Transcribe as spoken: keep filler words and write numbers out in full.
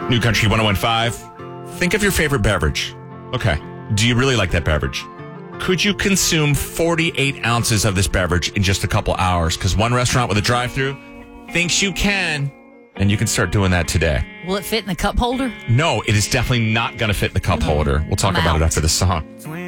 New Country one oh one five. Think of your favorite beverage. Okay. Do you really like that beverage? Could you consume forty-eight ounces of this beverage in just a couple hours? Because one restaurant with a drive-thru thinks you can, and you can start doing that today. Will it fit in the cup holder? No, it is definitely not going to fit in the cup holder. We'll talk I'm about out. it after the song.